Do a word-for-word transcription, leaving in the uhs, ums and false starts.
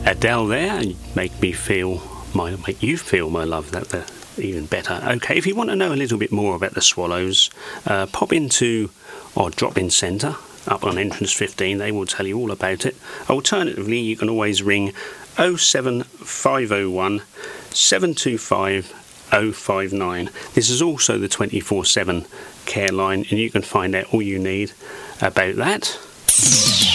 Adele there, make me feel my make you feel my love. That the even better. Okay, if you want to know a little bit more about the Swallows, uh, pop into our drop-in centre up on entrance fifteen. They will tell you all about it. Alternatively, you can always ring oh seven five oh one seven two five oh five nine. This is also the twenty-four seven care line, and you can find out all you need about that.